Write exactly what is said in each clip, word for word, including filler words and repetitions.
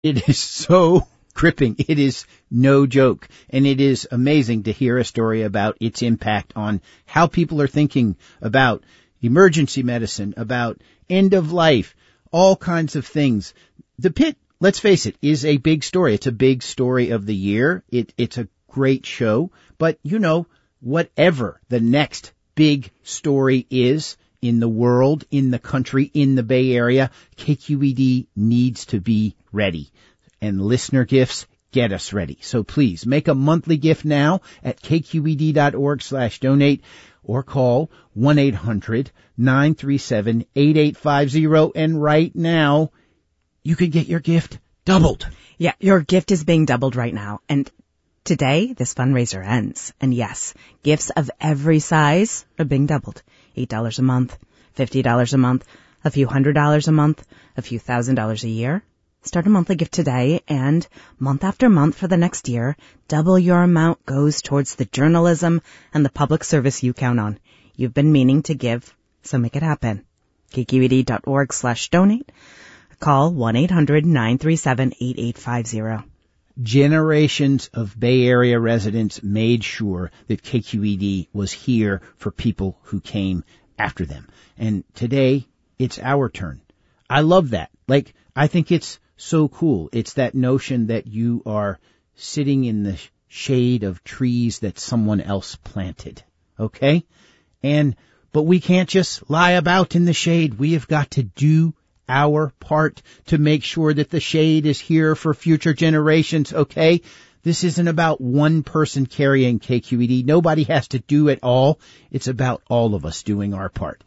It is so gripping. It is no joke. And it is amazing to hear a story about its impact on how people are thinking about emergency medicine, about end of life, all kinds of things. The Pit, let's face it, is a big story. It's a big story of the year. It, it's a great show. But, you know, whatever the next big story is in the world, in the country, in the Bay Area, K Q E D needs to be ready. And listener gifts get us ready. So please make a monthly gift now at kqed.org slash donate or call one eight hundred nine three seven eight eight five zero. And right now, you could get your gift doubled. Yeah, your gift is being doubled right now. And today, this fundraiser ends. And yes, gifts of every size are being doubled. eight dollars a month, fifty dollars a month, a few hundred dollars a month, a few thousand dollars a year. Start a monthly gift today, and month after month for the next year, double your amount goes towards the journalism and the public service you count on. You've been meaning to give, so make it happen. kqed.org slash donate. Call one eight hundred nine three seven eight eight five zero. Generations of Bay Area residents made sure that K Q E D was here for people who came after them. And today, it's our turn. I love that. Like, I think it's so cool. It's that notion that you are sitting in the shade of trees that someone else planted. Okay? And, but we can't just lie about in the shade. We have got to do our part to make sure that the shade is here for future generations. Okay? This isn't about one person carrying K Q E D. Nobody has to do it all. It's about all of us doing our part.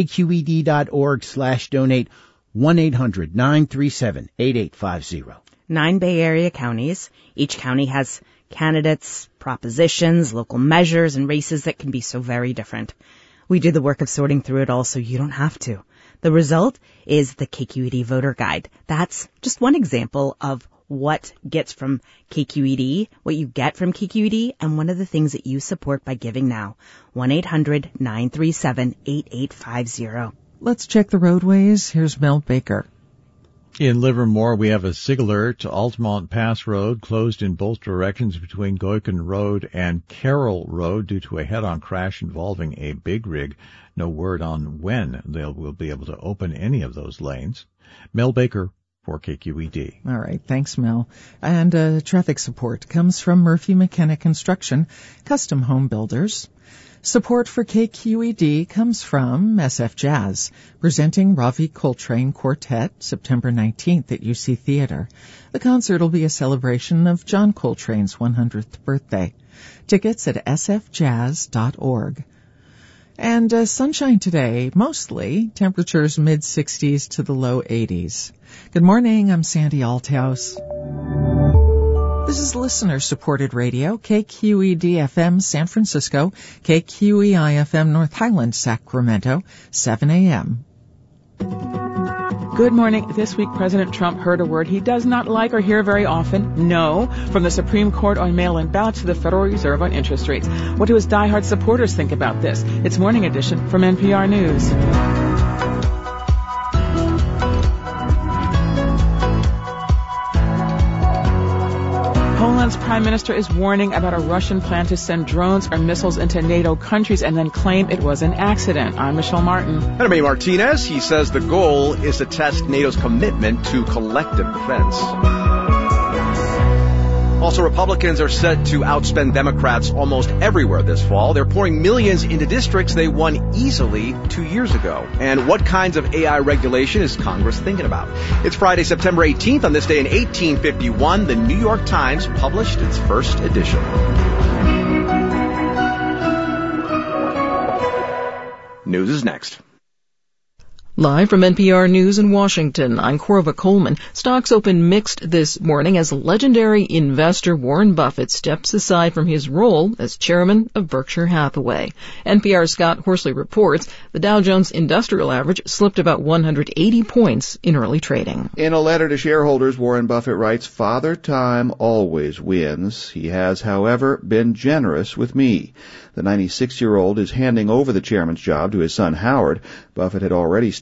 kqed.org slash donate. one eight hundred nine three seven eight eight five zero. Nine Bay Area counties. Each county has candidates, propositions, local measures, and races that can be so very different. We do the work of sorting through it all so you don't have to. The result is the K Q E D Voter Guide. That's just one example of what gets from K Q E D, what you get from K Q E D, and one of the things that you support by giving now. one eight hundred nine three seven eight eight five zero. Let's check the roadways. Here's Mel Baker. In Livermore, we have a SIG alert to Altamont Pass Road, closed in both directions between Goykin Road and Carroll Road due to a head-on crash involving a big rig. No word on when they will be able to open any of those lanes. Mel Baker for K Q E D. All right. Thanks, Mel. And uh, traffic support comes from Murphy McKenna Construction, custom home builders. Support for K Q E D comes from S F Jazz, presenting Ravi Coltrane Quartet September nineteenth at U C Theater. The concert will be a celebration of John Coltrane's one hundredth birthday. Tickets at s f jazz dot org. And uh, sunshine today, mostly. Temperatures mid-sixties to the low eighties. Good morning, I'm Sandy Althouse. This is listener-supported radio, K Q E D F M San Francisco, K Q E I F M North Highland, Sacramento, seven a.m. Good morning. This week, President Trump heard a word he does not like or hear very often, no, from the Supreme Court on mail-in ballots to the Federal Reserve on interest rates. What do his diehard supporters think about this? It's Morning Edition from N P R News. Poland's prime minister is warning about a Russian plan to send drones or missiles into NATO countries and then claim it was an accident. I'm Michelle Martin. And I'm Amy Martinez. He says the goal is to test NATO's commitment to collective defense. Also, Republicans are set to outspend Democrats almost everywhere this fall. They're pouring millions into districts they won easily two years ago. And what kinds of A I regulation is Congress thinking about? It's Friday, September eighteenth. On this day in eighteen fifty-one, the New York Times published its first edition. News is next. Live from N P R News in Washington, I'm Corva Coleman. Stocks open mixed this morning as legendary investor Warren Buffett steps aside from his role as chairman of Berkshire Hathaway. N P R's Scott Horsley reports the Dow Jones Industrial Average slipped about one hundred eighty points in early trading. In a letter to shareholders, Warren Buffett writes, "Father Time always wins. He has, however, been generous with me." The ninety-six-year-old is handing over the chairman's job to his son Howard. Buffett had already stepped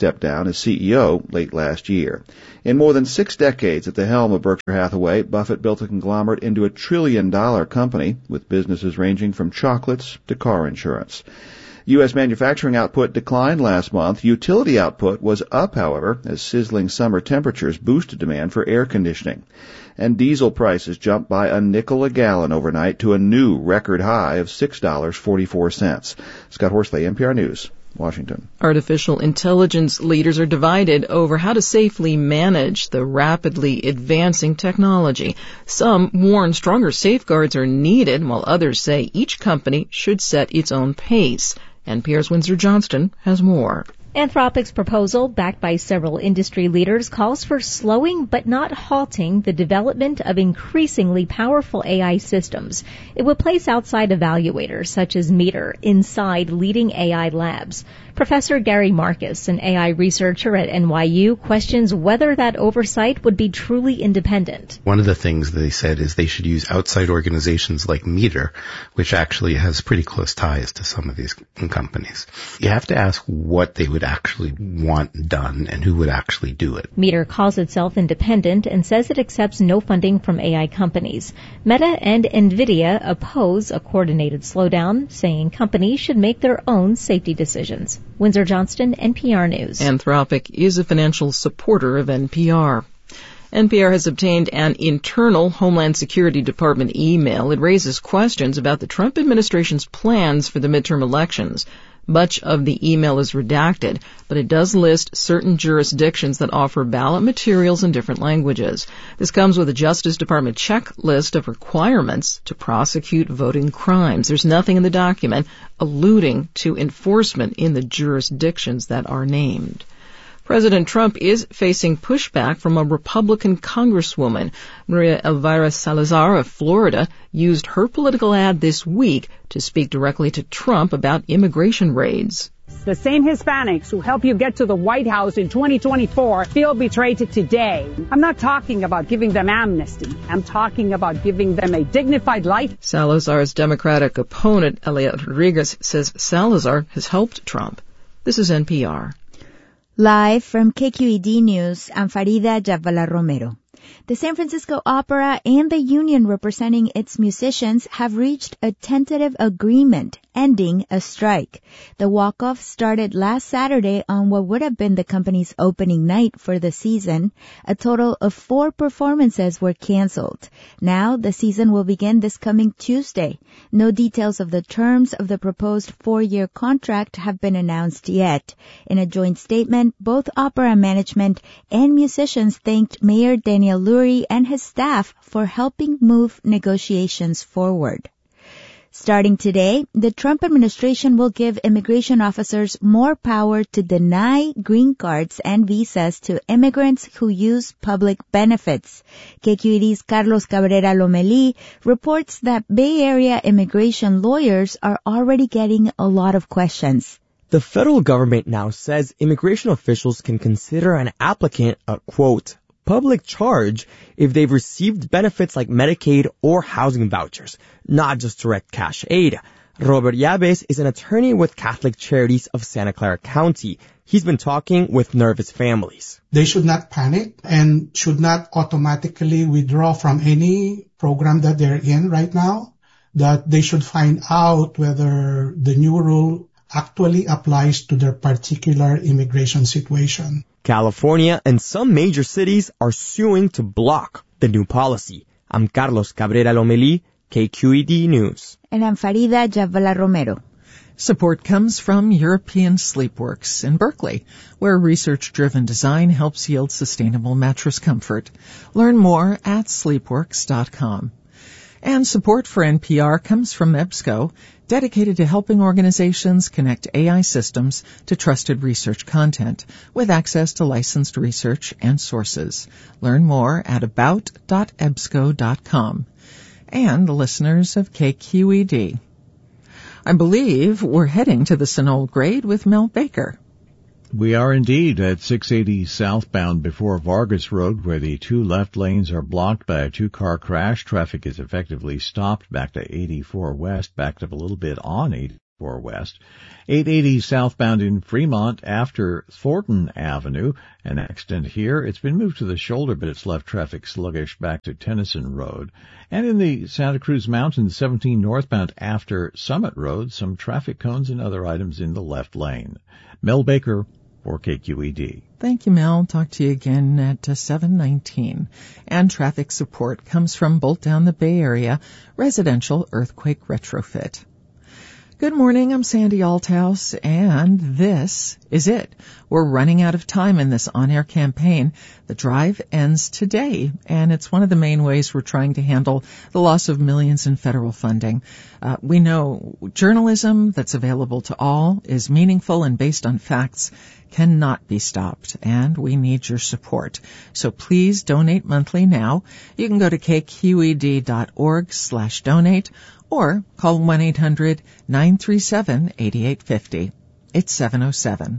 stepped down as C E O late last year. In more than six decades at the helm of Berkshire Hathaway, Buffett built a conglomerate into a trillion-dollar company with businesses ranging from chocolates to car insurance. U S manufacturing output declined last month. Utility output was up, however, as sizzling summer temperatures boosted demand for air conditioning. And diesel prices jumped by a nickel a gallon overnight to a new record high of six dollars and forty-four cents. Scott Horsley, N P R News, Washington. Artificial intelligence leaders are divided over how to safely manage the rapidly advancing technology. Some warn stronger safeguards are needed, while others say each company should set its own pace. N P R's Windsor Johnston has more. Anthropic's proposal, backed by several industry leaders, calls for slowing but not halting the development of increasingly powerful A I systems. It would place outside evaluators, such as Meter, inside leading A I labs. Professor Gary Marcus, an A I researcher at N Y U, questions whether that oversight would be truly independent. One of the things they said is they should use outside organizations like Meter, which actually has pretty close ties to some of these companies. You have to ask what they would actually want done and who would actually do it. Meter calls itself independent and says it accepts no funding from A I companies. Meta and NVIDIA oppose a coordinated slowdown, saying companies should make their own safety decisions. Windsor Johnston, N P R News. Anthropic is a financial supporter of N P R. N P R has obtained an internal Homeland Security Department email. It raises questions about the Trump administration's plans for the midterm elections. Much of the email is redacted, but it does list certain jurisdictions that offer ballot materials in different languages. This comes with a Justice Department checklist of requirements to prosecute voting crimes. There's nothing in the document alluding to enforcement in the jurisdictions that are named. President Trump is facing pushback from a Republican congresswoman. Maria Elvira Salazar of Florida used her political ad this week to speak directly to Trump about immigration raids. The same Hispanics who helped you get to the White House in twenty twenty-four feel betrayed today. I'm not talking about giving them amnesty. I'm talking about giving them a dignified life. Salazar's Democratic opponent, Eliot Rodriguez, says Salazar has helped Trump. This is N P R. Live from K Q E D News, I'm Farida Jabvala Romero. The San Francisco Opera and the union representing its musicians have reached a tentative agreement ending a strike. The walk-off started last Saturday on what would have been the company's opening night for the season. A total of four performances were canceled. Now the season will begin this coming Tuesday. No details of the terms of the proposed four-year contract have been announced yet. In a joint statement, both opera management and musicians thanked Mayor Daniel Lurie and his staff for helping move negotiations forward. Starting today, the Trump administration will give immigration officers more power to deny green cards and visas to immigrants who use public benefits. K Q E D's Carlos Cabrera Lomelí reports that Bay Area immigration lawyers are already getting a lot of questions. The federal government now says immigration officials can consider an applicant a, quote, public charge if they've received benefits like Medicaid or housing vouchers, not just direct cash aid. Robert Yaves is an attorney with Catholic Charities of Santa Clara County. He's been talking with nervous families. They should not panic and should not automatically withdraw from any program that they're in right now, that they should find out whether the new rule actually applies to their particular immigration situation. California and some major cities are suing to block the new policy. I'm Carlos Cabrera Lomelí, K Q E D News. And I'm Farida Jabvala Romero. Support comes from European Sleepworks in Berkeley, where research-driven design helps yield sustainable mattress comfort. Learn more at sleepworks dot com. And support for N P R comes from EBSCO, dedicated to helping organizations connect A I systems to trusted research content with access to licensed research and sources. Learn more at about dot ebsco dot com. And the listeners of K Q E D. I believe we're heading to the Sunol grade with Mel Baker. We are indeed at six eighty southbound before Vargas Road, where the two left lanes are blocked by a two-car crash. Traffic is effectively stopped. Back to eighty-four west, backed up a little bit on eighty. four west. eight eighty southbound in Fremont after Thornton Avenue. An accident here. It's been moved to the shoulder, but it's left traffic sluggish back to Tennyson Road. And in the Santa Cruz Mountains, seventeen northbound after Summit Road, some traffic cones and other items in the left lane. Mel Baker for K Q E D. Thank you, Mel. Talk to you again at uh, seven nineteen. And traffic support comes from Bolt Down the Bay Area Residential Earthquake Retrofit. Good morning, I'm Sandy Althouse, and this is it. We're running out of time in this on-air campaign. The drive ends today, and it's one of the main ways we're trying to handle the loss of millions in federal funding. Uh, we know journalism that's available to all is meaningful and based on facts cannot be stopped, and we need your support. So please donate monthly now. You can go to kqed.org slash donate or call one eight hundred nine three seven eight eight five zero. It's seven oh seven.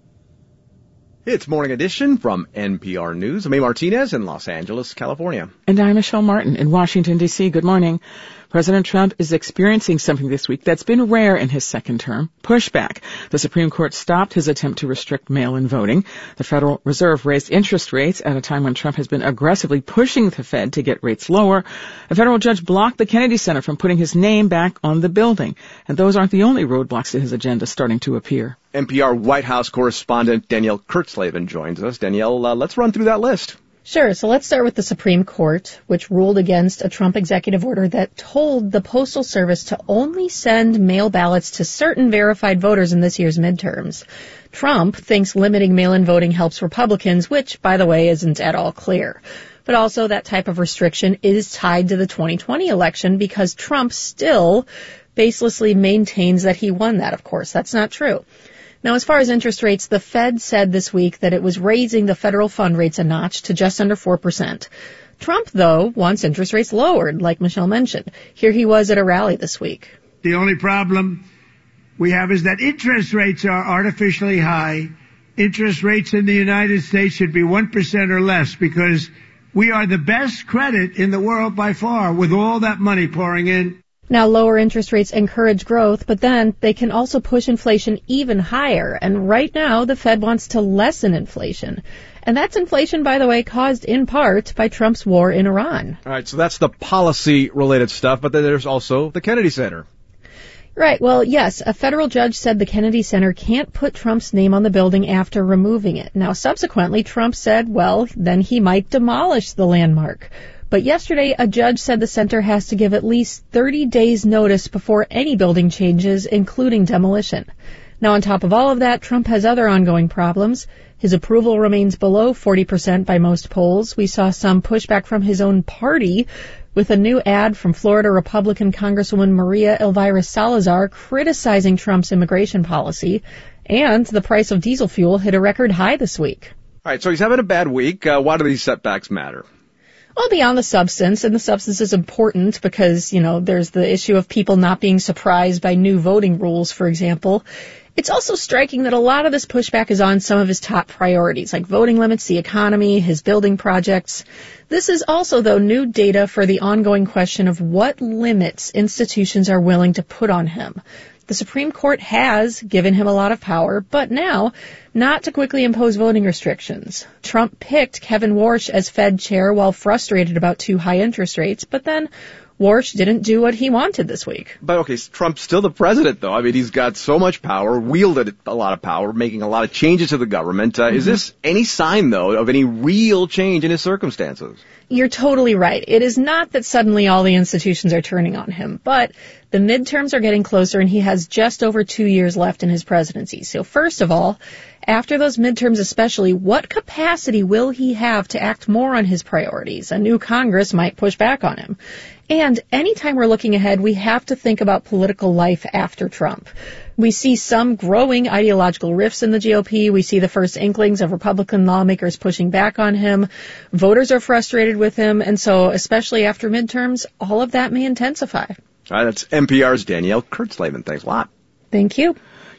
It's Morning Edition from N P R News. I'm May Martinez in Los Angeles, California. And I'm Michelle Martin in Washington, D C. Good morning. President Trump is experiencing something this week that's been rare in his second term, pushback. The Supreme Court stopped his attempt to restrict mail-in voting. The Federal Reserve raised interest rates at a time when Trump has been aggressively pushing the Fed to get rates lower. A federal judge blocked the Kennedy Center from putting his name back on the building. And those aren't the only roadblocks to his agenda starting to appear. N P R White House correspondent Danielle Kurtzleben joins us. Danielle, uh, let's run through that list. Sure. So let's start with the Supreme Court, which ruled against a Trump executive order that told the Postal Service to only send mail ballots to certain verified voters in this year's midterms. Trump thinks limiting mail-in voting helps Republicans, which, by the way, isn't at all clear. But also that type of restriction is tied to the twenty twenty election because Trump still baselessly maintains that he won that, of course. That's not true. Now, as far as interest rates, the Fed said this week that it was raising the federal fund rates a notch to just under four percent. Trump, though, wants interest rates lowered, like Michelle mentioned. Here he was at a rally this week. The only problem we have is that interest rates are artificially high. Interest rates in the United States should be one percent or less because we are the best credit in the world by far with all that money pouring in. Now, lower interest rates encourage growth, but then they can also push inflation even higher. And right now, the Fed wants to lessen inflation. And that's inflation, by the way, caused in part by Trump's war in Iran. All right, so that's the policy-related stuff, but then there's also the Kennedy Center. Right. Well, yes, a federal judge said the Kennedy Center can't put Trump's name on the building after removing it. Now, subsequently, Trump said, well, then he might demolish the landmark. But yesterday, a judge said the center has to give at least thirty days notice before any building changes, including demolition. Now, on top of all of that, Trump has other ongoing problems. His approval remains below forty percent by most polls. We saw some pushback from his own party with a new ad from Florida Republican Congresswoman Maria Elvira Salazar criticizing Trump's immigration policy. And the price of diesel fuel hit a record high this week. All right, so he's having a bad week. Uh, why do these setbacks matter? Well, beyond the substance, and the substance is important because, you know, there's the issue of people not being surprised by new voting rules, for example. It's also striking that a lot of this pushback is on some of his top priorities, like voting limits, the economy, his building projects. This is also, though, new data for the ongoing question of what limits institutions are willing to put on him. The Supreme Court has given him a lot of power, but now not to quickly impose voting restrictions. Trump picked Kevin Warsh as Fed chair while frustrated about too high interest rates, but then Warsh didn't do what he wanted this week. But okay, Trump's still the president, though. I mean, he's got so much power, wielded a lot of power, making a lot of changes to the government. Uh, mm-hmm. Is this any sign, though, of any real change in his circumstances? You're totally right. It is not that suddenly all the institutions are turning on him, but the midterms are getting closer and he has just over two years left in his presidency. So first of all, after those midterms especially, what capacity will he have to act more on his priorities? A new Congress might push back on him. And anytime we're looking ahead, we have to think about political life after Trump. We see some growing ideological rifts in the G O P. We see the first inklings of Republican lawmakers pushing back on him. Voters are frustrated with him. And so, especially after midterms, all of that may intensify. All right, that's N P R's Danielle Kurtzleben. Thanks a lot. Thank you.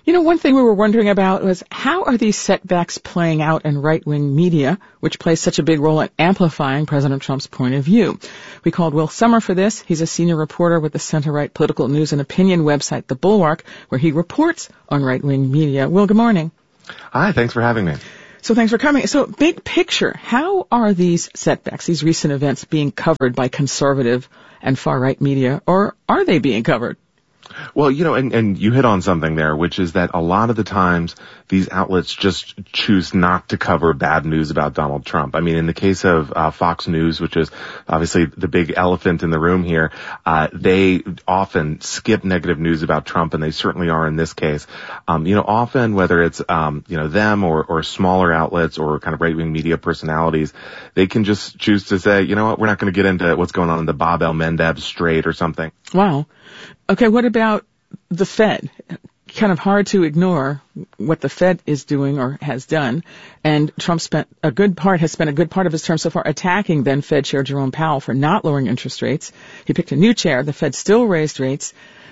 You know, one thing we were wondering about was how are these setbacks playing out in right-wing media, which plays such a big role in amplifying President Trump's point of view? We called Will Sommer for this. He's a senior reporter with the center-right political news and opinion website, The Bulwark, where he reports on right-wing media. Will, good morning. Hi, thanks for having me. So thanks for coming. So big picture, how are these setbacks, these recent events, being covered by conservative and far-right media, or are they being covered? Well, you know, and, and you hit on something there, which is that a lot of the times these outlets just choose not to cover bad news about Donald Trump. I mean, in the case of uh, Fox News, which is obviously the big elephant in the room here, uh, they often skip negative news about Trump, and they certainly are in this case. Um, you know, often whether it's, um, you know, them or, or smaller outlets or kind of right-wing media personalities, they can just choose to say, you know what, we're not going to get into what's going on in the Bab el-Mandeb Strait or something. Wow. Okay, what about the Fed? Kind of hard to ignore what the Fed is doing or has done. And Trump spent a good part, has spent a good part of his term so far attacking then Fed Chair Jerome Powell for not lowering interest rates. He picked a new chair. The Fed still raised rates.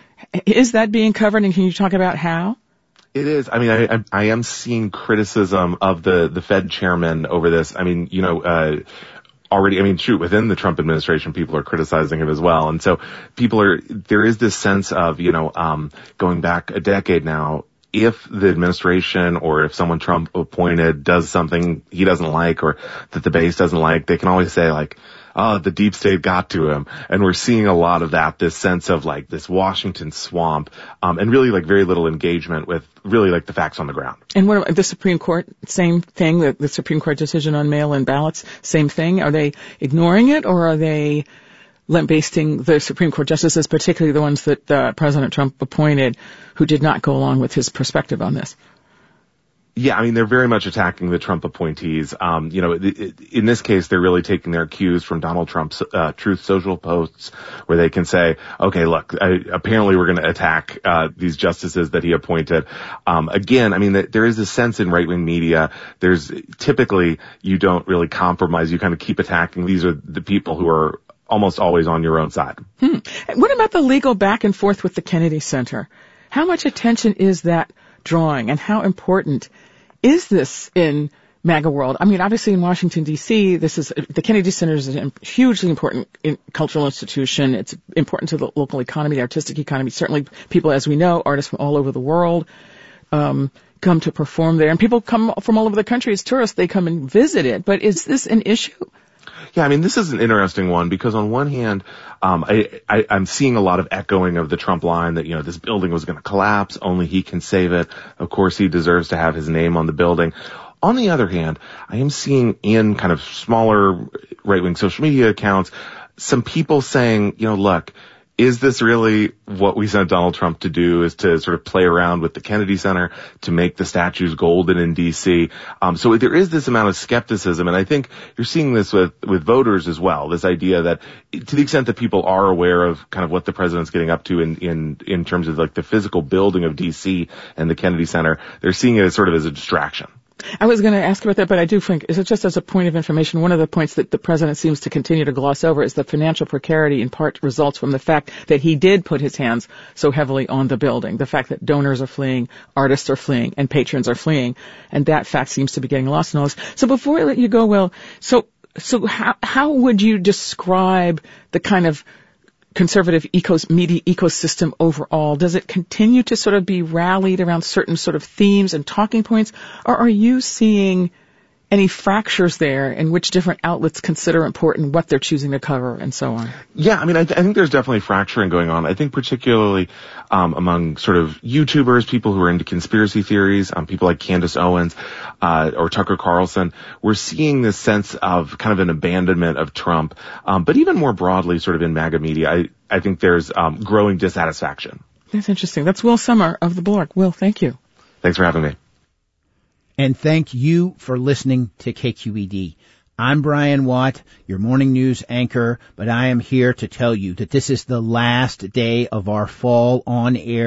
Is that being covered? And can you talk about how? It is. I mean, I, I am seeing criticism of the, the Fed chairman over this. I mean, you know, uh, already, I mean, shoot, within the Trump administration, people are criticizing him as well. And so people are, there is this sense of, you know, um, going back a decade now, if the administration or if someone Trump appointed does something he doesn't like or that the base doesn't like, they can always say like, oh, the deep state got to him. And we're seeing a lot of that, this sense of like this Washington swamp, um, and really like very little engagement with really like the facts on the ground. And what about the Supreme Court? Same thing, the, the Supreme Court decision on mail-in ballots, same thing. Are they ignoring it, or are they lambasting the Supreme Court justices, particularly the ones that uh, President Trump appointed, who did not go along with his perspective on this? Yeah, I mean, they're very much attacking the Trump appointees. Um, you know, it, it, in this case, they're really taking their cues from Donald Trump's uh, Truth Social posts, where they can say, okay, look, I, apparently we're going to attack uh, these justices that he appointed. Um, again, I mean, th- there is a sense in right-wing media, there's typically you don't really compromise. You kind of keep attacking. These are the people who are almost always on your own side. Hmm. What about the legal back and forth with the Kennedy Center? How much attention is that drawing, and how important is this in MAGA world? I mean, obviously in Washington, D C, this is, the Kennedy Center is a hugely important in, cultural institution. It's important to the local economy, the artistic economy. Certainly people, as we know, artists from all over the world, um, come to perform there. And people come from all over the country as tourists. They come and visit it. But is this an issue? Yeah, I mean, this is an interesting one because on one hand, um, I, I, I'm seeing a lot of echoing of the Trump line that, you know, this building was going to collapse. Only he can save it. Of course, he deserves to have his name on the building. On the other hand, I am seeing in kind of smaller right-wing social media accounts, some people saying, you know, look, is this really what we sent Donald Trump to do, is to sort of play around with the Kennedy Center to make the statues golden in D C? Um, so there is this amount of skepticism, and I think you're seeing this with, with voters as well, this idea that to the extent that people are aware of kind of what the president's getting up to in, in, in terms of like the physical building of D C and the Kennedy Center, they're seeing it as sort of as a distraction. I was going to ask about that, but I do think, is it just as a point of information, one of the points that the president seems to continue to gloss over is the financial precarity in part results from the fact that he did put his hands so heavily on the building, the fact that donors are fleeing, artists are fleeing, and patrons are fleeing, and that fact seems to be getting lost in all this. So before I let you go, Will, so, so how, how would you describe the kind of conservative ecos, media ecosystem overall? Does it continue to sort of be rallied around certain sort of themes and talking points, or are you seeing any fractures there in which different outlets consider important what they're choosing to cover and so on? Yeah, I mean, I, th- I think there's definitely fracturing going on. I think particularly um, among sort of YouTubers, people who are into conspiracy theories, um, people like Candace Owens uh, or Tucker Carlson, we're seeing this sense of kind of an abandonment of Trump. Um, but even more broadly, sort of in MAGA media, I, I think there's um, growing dissatisfaction. That's interesting. That's Will Sommer of The Bulwark. Will, thank you. Thanks for having me. And thank you for listening to K Q E D. I'm Brian Watt, your morning news anchor, but I am here to tell you that this is the last day of our fall on-air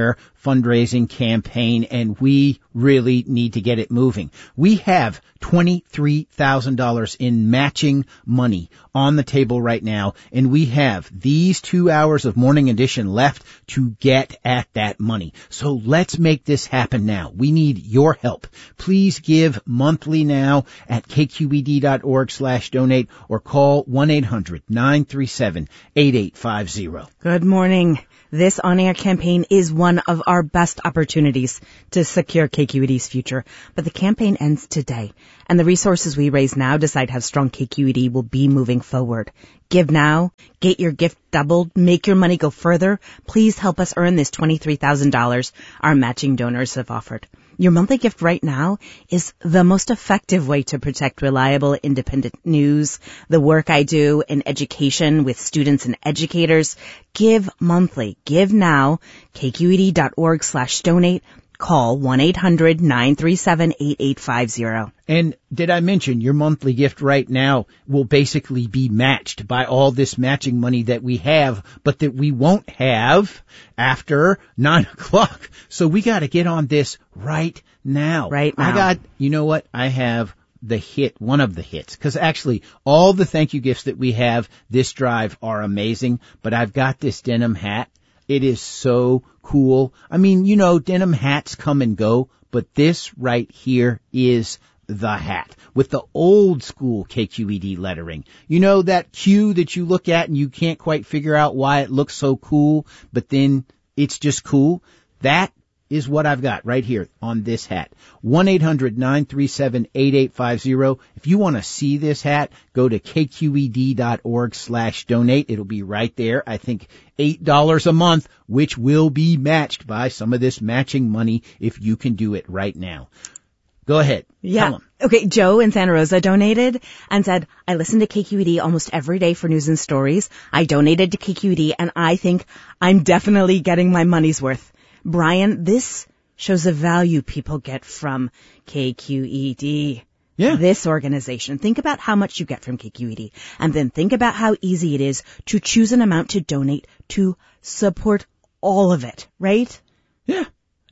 fundraising campaign, and we really need to get it moving. We have twenty-three thousand dollars in matching money on the table right now, and we have these two hours of Morning Edition left to get at that money. So let's make this happen now. We need your help. Please give monthly now at kqed.org slash donate or call one eight hundred nine three seven eight eight five zero. Good morning. This on-air campaign is one of our best opportunities to secure K Q E D's future, but the campaign ends today, and the resources we raise now decide how strong K Q E D will be moving forward. Give now, get your gift doubled, make your money go further. Please help us earn this twenty-three thousand dollars our matching donors have offered. Your monthly gift right now is the most effective way to protect reliable, independent news, the work I do in education with students and educators. Give monthly. Give now. kqed.org slash donate. Call one eight hundred nine three seven eight eight five zero. And did I mention your monthly gift right now will basically be matched by all this matching money that we have, but that we won't have after nine o'clock. So we got to get on this right now. Right now. I got, you know what? I have the hit, one of the hits, because actually all the thank you gifts that we have this drive are amazing, but I've got this denim hat. It is so cool. I mean, you know, denim hats come and go, but this right here is the hat with the old school K Q E D lettering. You know, that Q that you look at and you can't quite figure out why it looks so cool, but then it's just cool. That is what I've got right here on this hat. one eight hundred nine three seven eight eight five zero. If you want to see this hat, go to kqed.org slash donate. It'll be right there. I think eight dollars a month, which will be matched by some of this matching money if you can do it right now. Go ahead. Yeah. Tell them. Okay, Joe in Santa Rosa donated and said, I listen to K Q E D almost every day for news and stories. I donated to K Q E D and I think I'm definitely getting my money's worth. Brian, this shows the value people get from K Q E D. Yeah. This organization. Think about how much you get from K Q E D, and then think about how easy it is to choose an amount to donate to support all of it, right? Yeah.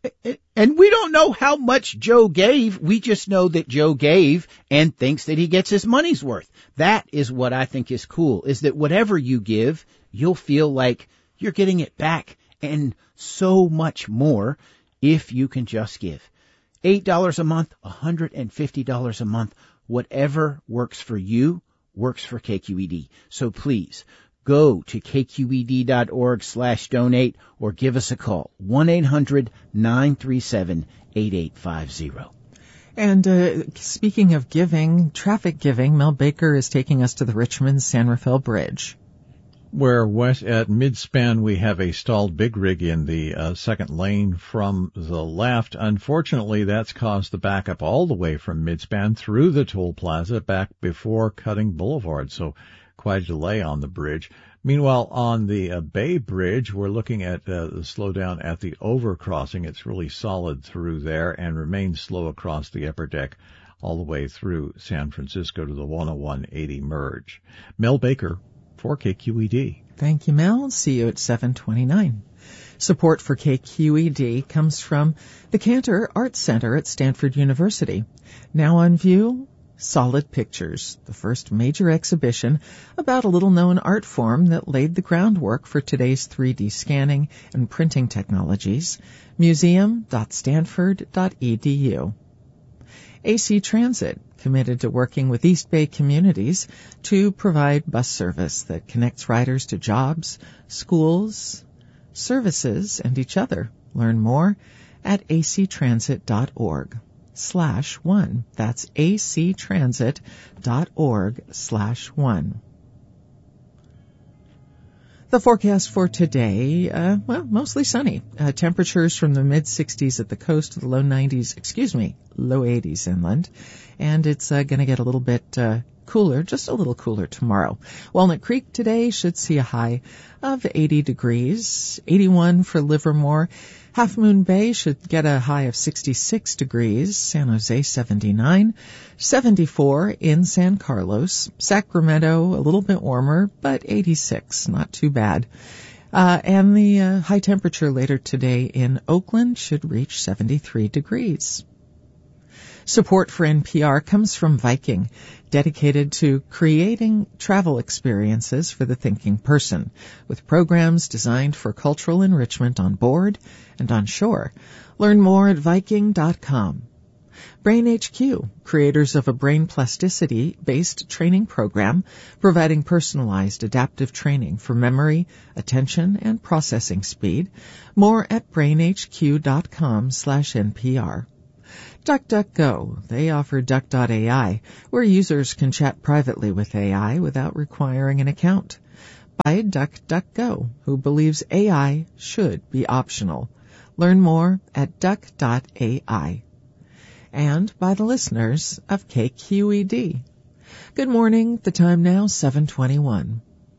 And we don't know how much Joe gave. We just know that Joe gave and thinks that he gets his money's worth. That is what I think is cool, is that whatever you give, you'll feel like you're getting it back, and so much more if you can just give. eight dollars a month, one hundred fifty dollars a month, whatever works for you works for K Q E D. So please go to kqed.org slash donate or give us a call, one eight hundred nine three seven eight eight five zero. And uh, speaking of giving, traffic giving, Mel Baker is taking us to the Richmond-San Rafael Bridge, where west at mid-span we have a stalled big rig in the uh, second lane from the left. Unfortunately, that's caused the backup all the way from mid-span through the toll plaza back before cutting Boulevard. So quite a delay on the bridge. Meanwhile, on the uh, Bay Bridge, we're looking at uh, the slowdown at the overcrossing. It's really solid through there and remains slow across the upper deck all the way through San Francisco to the one oh one eighty merge. Mel Baker for K Q E D. Thank you, Mel. See you at seven twenty-nine. Support for K Q E D comes from the Cantor Arts Center at Stanford University. Now on view, Solid Pictures, the first major exhibition about a little-known art form that laid the groundwork for today's three D scanning and printing technologies. museum dot stanford dot e d u. A C Transit, committed to working with East Bay communities to provide bus service that connects riders to jobs, schools, services, and each other. Learn more at actransit.org slash one. That's actransit.org slash one. The forecast for today, uh, well, mostly sunny. Uh, temperatures from the mid-sixties at the coast to the low nineties, excuse me, low eighties inland. And it's uh, going to get a little bit uh, cooler, just a little cooler tomorrow. Walnut Creek today should see a high of eighty degrees, eighty-one for Livermore. Half Moon Bay should get a high of sixty-six degrees, San Jose seventy-nine, seventy-four in San Carlos, Sacramento a little bit warmer, but eighty-six, not too bad. Uh, and the uh, high temperature later today in Oakland should reach seventy-three degrees. Support for N P R comes from Viking, dedicated to creating travel experiences for the thinking person, with programs designed for cultural enrichment on board and on shore. Learn more at Viking dot com. Brain H Q, creators of a brain plasticity-based training program providing personalized adaptive training for memory, attention, and processing speed. More at brain h q dot com slash N P R. DuckDuckGo, they offer Duck dot A I, where users can chat privately with A I without requiring an account. By DuckDuckGo, who believes A I should be optional. Learn more at duck dot A I. And by the listeners of K Q E D. Good morning. The time now, seven twenty-one.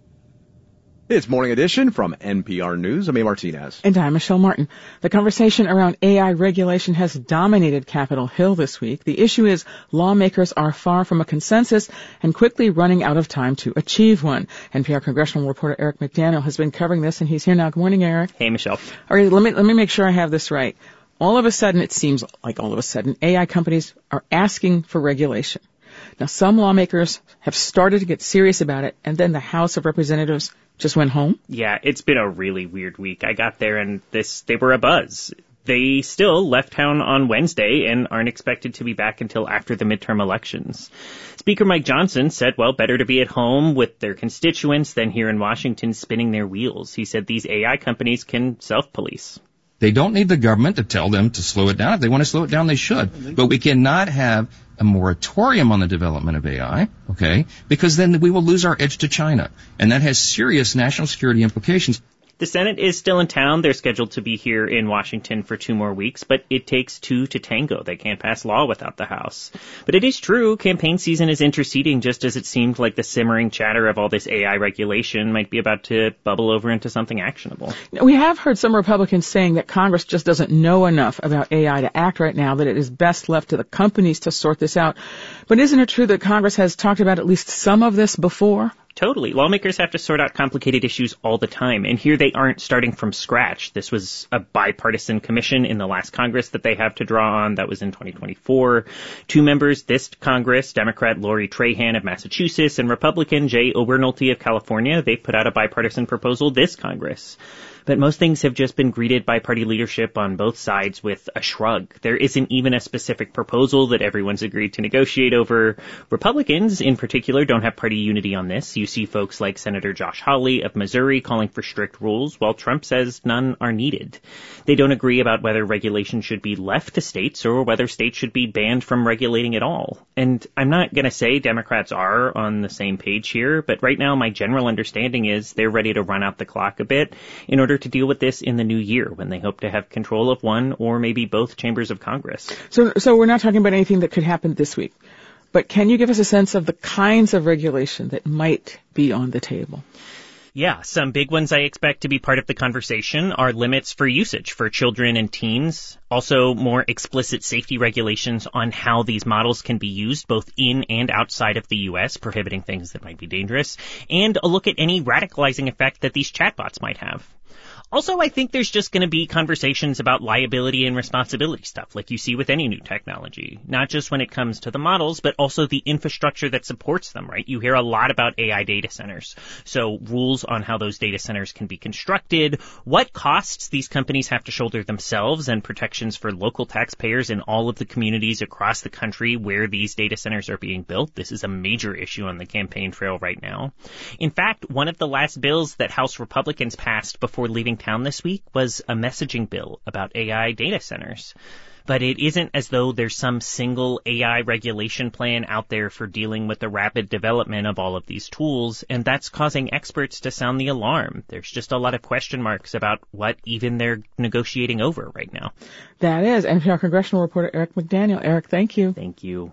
It's Morning Edition from N P R News. I'm A. Martinez. And I'm Michelle Martin. The conversation around A I regulation has dominated Capitol Hill this week. The issue is lawmakers are far from a consensus and quickly running out of time to achieve one. N P R congressional reporter Eric McDaniel has been covering this, and he's here now. Good morning, Eric. Hey, Michelle. All right, let me, let me make sure I have this right. All of a sudden, it seems like all of a sudden, A I companies are asking for regulation. Now, some lawmakers have started to get serious about it, and then the House of Representatives just went home? Yeah, it's been a really weird week. I got there and this they were abuzz. They still left town on Wednesday and aren't expected to be back until after the midterm elections. Speaker Mike Johnson said, well, better to be at home with their constituents than here in Washington spinning their wheels. He said these A I companies can self-police. They don't need the government to tell them to slow it down. If they want to slow it down, they should. But we cannot have a moratorium on the development of A I, okay, because then we will lose our edge to China. And that has serious national security implications. The Senate is still in town. They're scheduled to be here in Washington for two more weeks, but it takes two to tango. They can't pass law without the House. But it is true, campaign season is interceding just as it seemed like the simmering chatter of all this A I regulation might be about to bubble over into something actionable. We have heard some Republicans saying that Congress just doesn't know enough about A I to act right now, that it is best left to the companies to sort this out. But isn't it true that Congress has talked about at least some of this before? Totally. Lawmakers have to sort out complicated issues all the time, and here they aren't starting from scratch. This was a bipartisan commission in the last Congress that they have to draw on. That was in twenty twenty-four. Two members this Congress, Democrat Lori Trahan of Massachusetts and Republican Jay Obernolte of California, they put out a bipartisan proposal this Congress. But most things have just been greeted by party leadership on both sides with a shrug. There isn't even a specific proposal that everyone's agreed to negotiate over. Republicans, in particular, don't have party unity on this. You see folks like Senator Josh Hawley of Missouri calling for strict rules, while Trump says none are needed. They don't agree about whether regulation should be left to states or whether states should be banned from regulating at all. And I'm not going to say Democrats are on the same page here, but right now my general understanding is they're ready to run out the clock a bit in order to deal with this in the new year when they hope to have control of one or maybe both chambers of Congress. So, so we're not talking about anything that could happen this week. But can you give us a sense of the kinds of regulation that might be on the table? Yeah, some big ones I expect to be part of the conversation are limits for usage for children and teens. Also, more explicit safety regulations on how these models can be used both in and outside of the U S, prohibiting things that might be dangerous. And a look at any radicalizing effect that these chatbots might have. Also, I think there's just going to be conversations about liability and responsibility stuff like you see with any new technology, not just when it comes to the models, but also the infrastructure that supports them, right? You hear a lot about A I data centers. So rules on how those data centers can be constructed, what costs these companies have to shoulder themselves, and protections for local taxpayers in all of the communities across the country where these data centers are being built. This is a major issue on the campaign trail right now. In fact, one of the last bills that House Republicans passed before leaving town this week was a messaging bill about A I data centers. But it isn't as though there's some single A I regulation plan out there for dealing with the rapid development of all of these tools, and that's causing experts to sound the alarm. There's just a lot of question marks about what even they're negotiating over right now. That is N P R congressional reporter Eric McDaniel. Eric, thank you. Thank you.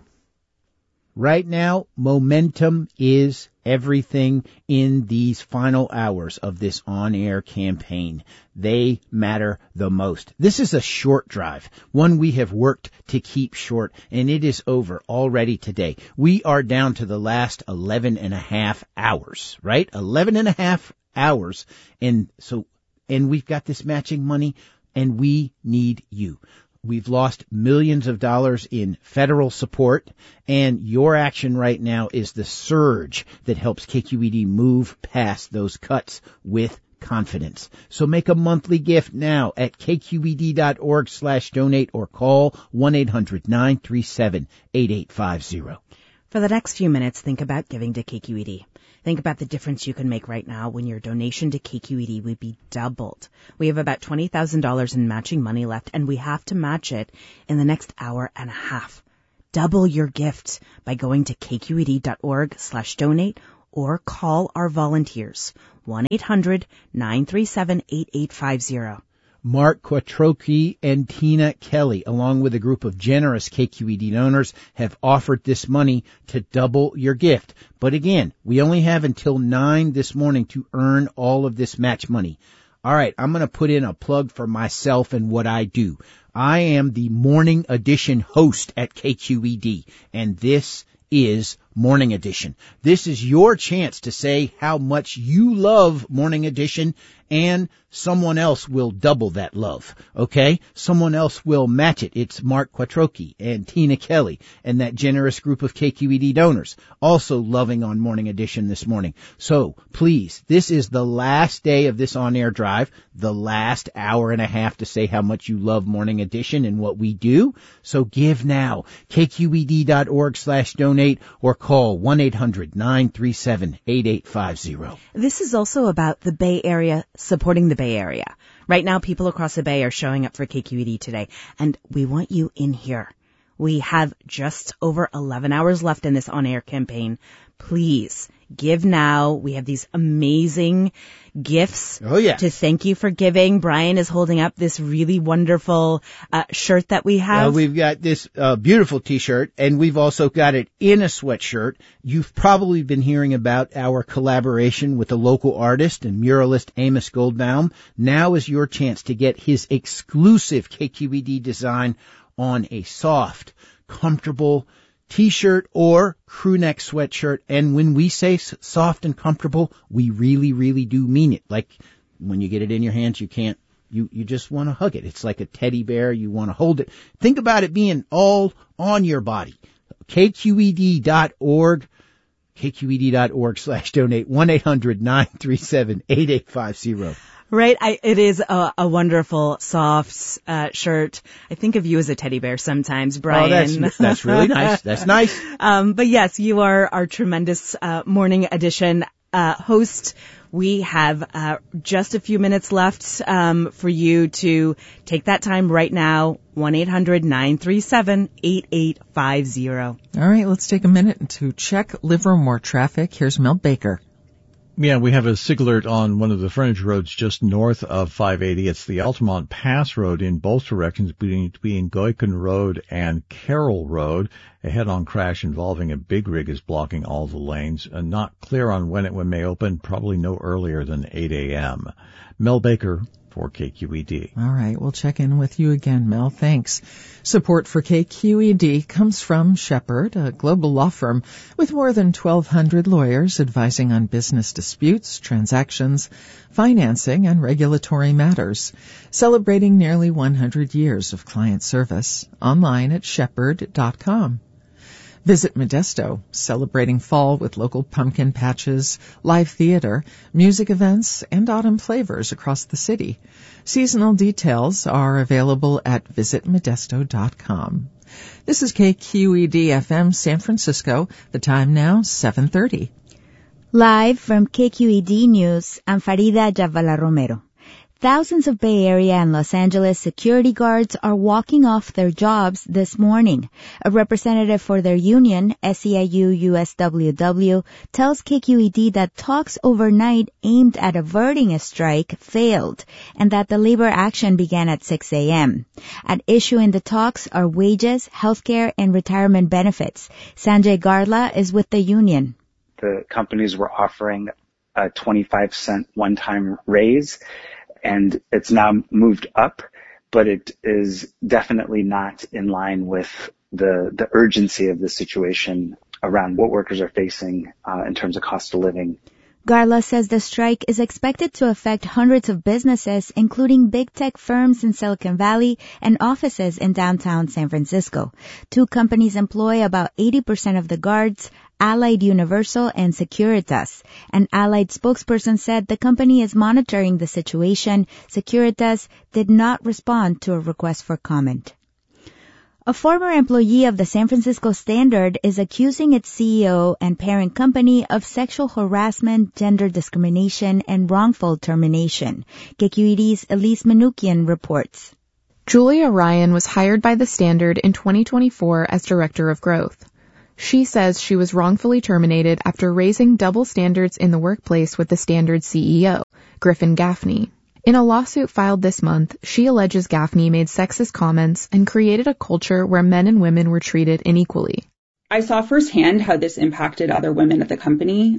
Right now, momentum is everything in these final hours of this on-air campaign. They matter the most. This is a short drive, one we have worked to keep short, and it is over already today. We are down to the last eleven and a half hours, right? eleven and a half hours. And so and we've got this matching money, and we need you. We've lost millions of dollars in federal support, and your action right now is the surge that helps K Q E D move past those cuts with confidence. So make a monthly gift now at kqed.org slash donate or call one eight hundred nine three seven eight eight five zero. For the next few minutes, think about giving to K Q E D. Think about the difference you can make right now when your donation to K Q E D would be doubled. We have about twenty thousand dollars in matching money left, and we have to match it in the next hour and a half. Double your gift by going to kqed.org slash donate or call our volunteers, one eight hundred nine three seven eight eight five zero. Mark Quattrocchi and Tina Kelly, along with a group of generous K Q E D donors, have offered this money to double your gift. But again, we only have until nine this morning to earn all of this match money. All right, I'm going to put in a plug for myself and what I do. I am the Morning Edition host at K Q E D, and this is Morning Edition. This is your chance to say how much you love Morning Edition, and someone else will double that love, okay? Someone else will match it. It's Mark Quattrocchi and Tina Kelly and that generous group of K Q E D donors also loving on Morning Edition this morning. So please, this is the last day of this on-air drive, the last hour and a half to say how much you love Morning Edition and what we do. So give now, kqed.org slash donate or call one eight hundred nine three seven eight eight five zero. This is also about the Bay Area supporting the Bay Area. Right now, people across the Bay are showing up for K Q E D today, and we want you in here. We have just over eleven hours left in this on-air campaign. Please give now. We have these amazing gifts oh, yeah. to thank you for giving. Brian is holding up this really wonderful uh, shirt that we have. Uh, we've got this uh, beautiful T-shirt, and we've also got it in a sweatshirt. You've probably been hearing about our collaboration with the local artist and muralist Amos Goldbaum. Now is your chance to get his exclusive K Q E D design on a soft, comfortable T-shirt or crew neck sweatshirt. And when we say soft and comfortable, we really, really do mean it. Like when you get it in your hands, you can't, you, you just want to hug it. It's like a teddy bear. You want to hold it. Think about it being all on your body. K Q E D dot org, kqed.org slash donate, one eight hundred nine three seven eight eight five zero. Right, I, it is a, a wonderful, soft uh, shirt. I think of you as a teddy bear sometimes, Brian. Oh, that's, that's really nice. That's nice. Um, but yes, you are our tremendous uh, Morning Edition uh, host. We have uh, just a few minutes left um, for you to take that time right now, one eight hundred nine three seven eight eight five zero. All right, let's take a minute to check Livermore traffic. Here's Mel Baker. Yeah, we have a SIG alert on one of the frontage roads just north of five eighty. It's the Altamont Pass Road in both directions between, between Goykin Road and Carroll Road. A head-on crash involving a big rig is blocking all the lanes. Uh, not clear on when it may open, probably no earlier than eight a.m. Mel Baker for K Q E D. All right, we'll check in with you again, Mel. Thanks. Support for K Q E D comes from Shepherd, a global law firm with more than twelve hundred lawyers advising on business disputes, transactions, financing, and regulatory matters. Celebrating nearly one hundred years of client service. Online at shepherd dot com. Visit Modesto, celebrating fall with local pumpkin patches, live theater, music events, and autumn flavors across the city. Seasonal details are available at visit modesto dot com. This is K Q E D F M San Francisco. The time now, seven thirty. Live from K Q E D News, I'm Farida Jabvala Romero. Thousands of Bay Area and Los Angeles security guards are walking off their jobs this morning. A representative for their union, S E I U U S W W, tells K Q E D that talks overnight aimed at averting a strike failed and that the labor action began at six a.m. At issue in the talks are wages, healthcare, and retirement benefits. Sanjay Garla is with the union. The companies were offering a twenty-five cent one-time raise, and it's now moved up, but it is definitely not in line with the, the urgency of the situation around what workers are facing uh, in terms of cost of living. Garla says the strike is expected to affect hundreds of businesses, including big tech firms in Silicon Valley and offices in downtown San Francisco. Two companies employ about eighty percent of the guards, Allied Universal and Securitas. An Allied spokesperson said the company is monitoring the situation. Securitas did not respond to a request for comment. A former employee of the San Francisco Standard is accusing its C E O and parent company of sexual harassment, gender discrimination, and wrongful termination. K Q E D's Elise Manukian reports. Julia Ryan was hired by the Standard in twenty twenty-four as Director of Growth. She says she was wrongfully terminated after raising double standards in the workplace with the Standard C E O, Griffin Gaffney. In a lawsuit filed this month, she alleges Gaffney made sexist comments and created a culture where men and women were treated unequally. I saw firsthand how this impacted other women at the company,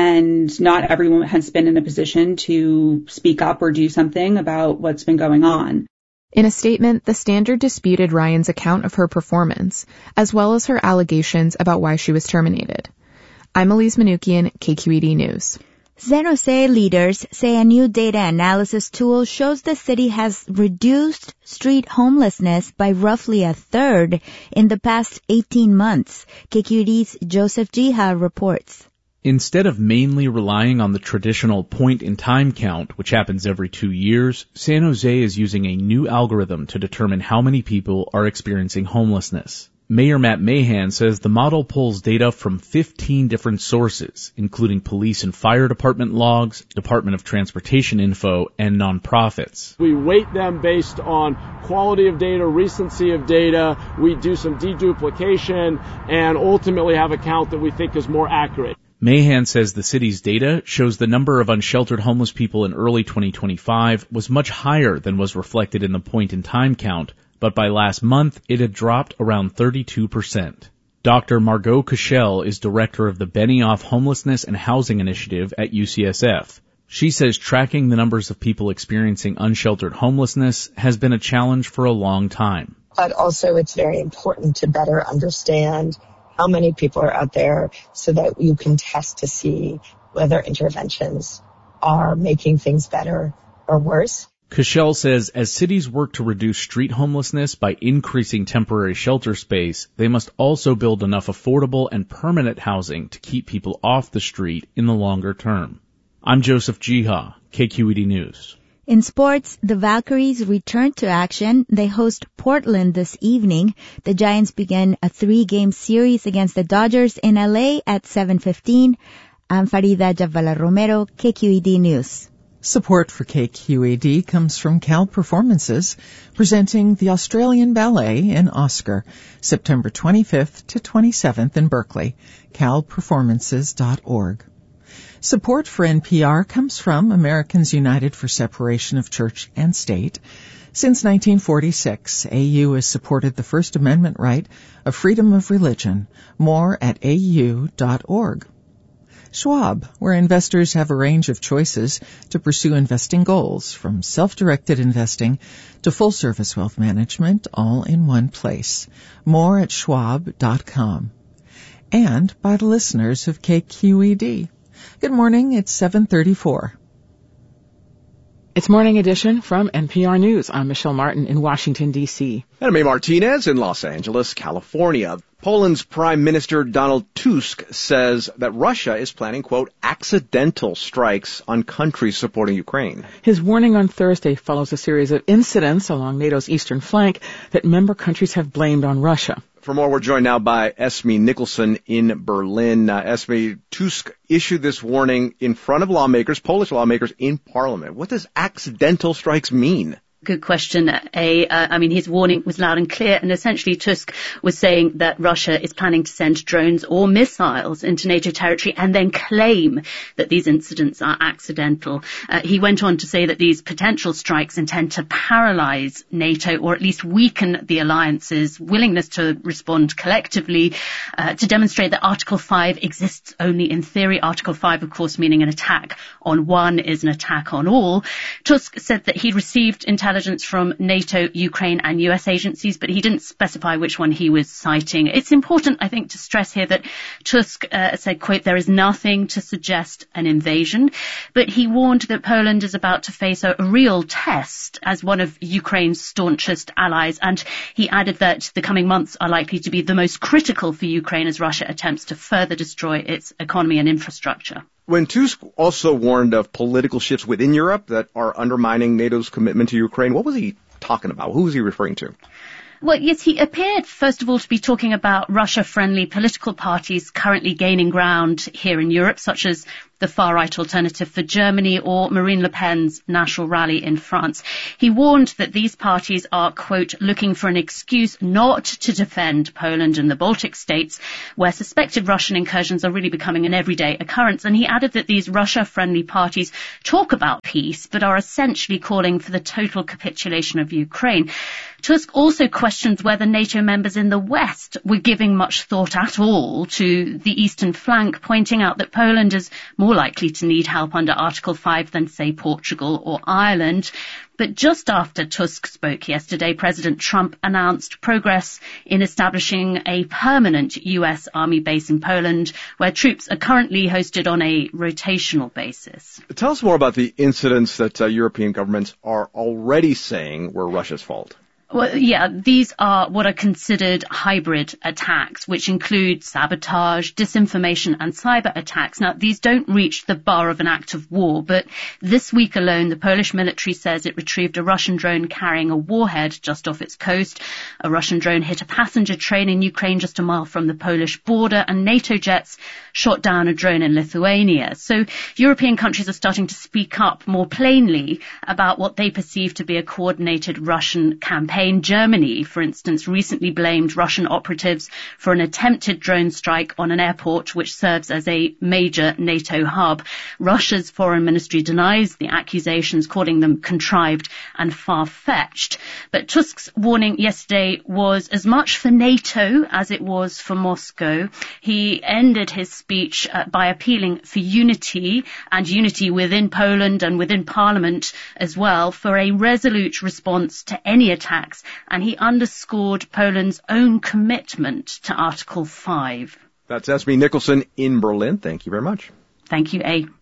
and not everyone has been in a position to speak up or do something about what's been going on. In a statement, the Standard disputed Ryan's account of her performance, as well as her allegations about why she was terminated. I'm Elise Manukian, K Q E D News. San Jose leaders say a new data analysis tool shows the city has reduced street homelessness by roughly a third in the past eighteen months. K Q E D's Joseph Jiha reports. Instead of mainly relying on the traditional point-in-time count, which happens every two years, San Jose is using a new algorithm to determine how many people are experiencing homelessness. Mayor Matt Mahan says the model pulls data from fifteen different sources, including police and fire department logs, Department of Transportation info, and nonprofits. We weight them based on quality of data, recency of data. We do some deduplication and ultimately have a count that we think is more accurate. Mahan says the city's data shows the number of unsheltered homeless people in early twenty twenty-five was much higher than was reflected in the point-in-time count, but by last month, it had dropped around thirty-two percent. Doctor Margot Cashel is director of the Benioff Homelessness and Housing Initiative at U C S F. She says tracking the numbers of people experiencing unsheltered homelessness has been a challenge for a long time. But also it's very important to better understand how many people are out there so that you can test to see whether interventions are making things better or worse. Cashel says as cities work to reduce street homelessness by increasing temporary shelter space, they must also build enough affordable and permanent housing to keep people off the street in the longer term. I'm Joseph Jiha, K Q E D News. In sports, the Valkyries return to action. They host Portland this evening. The Giants begin a three-game series against the Dodgers in L A at seven fifteen. I'm Farida Jabvala Romero, K Q E D News. Support for K Q E D comes from Cal Performances, presenting the Australian Ballet in Oscar, September twenty-fifth to twenty-seventh in Berkeley, cal performances dot org. Support for N P R comes from Americans United for Separation of Church and State. Since nineteen forty-six, A U has supported the First Amendment right of freedom of religion. More at a u dot org. Schwab, where investors have a range of choices to pursue investing goals, from self-directed investing to full-service wealth management, all in one place. More at schwab dot com. And by the listeners of K Q E D. Good morning, it's seven thirty-four. It's Morning Edition from N P R News. I'm Michelle Martin in Washington, D C. And I'm May Martinez in Los Angeles, California. Poland's Prime Minister Donald Tusk says that Russia is planning, quote, accidental strikes on countries supporting Ukraine. His warning on Thursday follows a series of incidents along NATO's eastern flank that member countries have blamed on Russia. For more, we're joined now by Esme Nicholson in Berlin. Uh, Esme, Tusk issued this warning in front of lawmakers, Polish lawmakers, in Parliament. What does accidental strikes mean? Good question. A, uh, I mean, his warning was loud and clear, and essentially Tusk was saying that Russia is planning to send drones or missiles into NATO territory and then claim that these incidents are accidental. Uh, he went on to say that these potential strikes intend to paralyze NATO, or at least weaken the alliance's willingness to respond collectively, uh, to demonstrate that Article five exists only in theory. Article five, of course, meaning an attack on one is an attack on all. Tusk said that he received intelligence intelligence from NATO, Ukraine and U S agencies, but he didn't specify which one he was citing. It's important, I think, to stress here that Tusk uh, said, quote, there is nothing to suggest an invasion, but he warned that Poland is about to face a, a real test as one of Ukraine's staunchest allies, and he added that the coming months are likely to be the most critical for Ukraine as Russia attempts to further destroy its economy and infrastructure. When Tusk also warned of political shifts within Europe that are undermining NATO's commitment to Ukraine, what was he talking about? Who was he referring to? Well, yes, he appeared, first of all, to be talking about Russia-friendly political parties currently gaining ground here in Europe, such as the far-right Alternative for Germany or Marine Le Pen's National Rally in France. He warned that these parties are, quote, looking for an excuse not to defend Poland and the Baltic states, where suspected Russian incursions are really becoming an everyday occurrence. And he added that these Russia-friendly parties talk about peace, but are essentially calling for the total capitulation of Ukraine. Tusk also questioned whether NATO members in the West were giving much thought at all to the eastern flank, pointing out that Poland is more likely to need help under Article five than, say, Portugal or Ireland. But just after Tusk spoke yesterday, President Trump announced progress in establishing a permanent U S Army base in Poland, where troops are currently hosted on a rotational basis. Tell us more about the incidents that uh, European governments are already saying were Russia's fault. Well, yeah, these are what are considered hybrid attacks, which include sabotage, disinformation and cyber attacks. Now, these don't reach the bar of an act of war, but this week alone, the Polish military says it retrieved a Russian drone carrying a warhead just off its coast. A Russian drone hit a passenger train in Ukraine just a mile from the Polish border, and NATO jets shot down a drone in Lithuania. So European countries are starting to speak up more plainly about what they perceive to be a coordinated Russian campaign. Germany, for instance, recently blamed Russian operatives for an attempted drone strike on an airport which serves as a major NATO hub. Russia's foreign ministry denies the accusations, calling them contrived and far-fetched. But Tusk's warning yesterday was as much for NATO as it was for Moscow. He ended his speech uh, by appealing for unity, and unity within Poland and within Parliament as well, for a resolute response to any attack. And he underscored Poland's own commitment to Article five. That's Esme Nicholson in Berlin. Thank you very much. Thank you, A.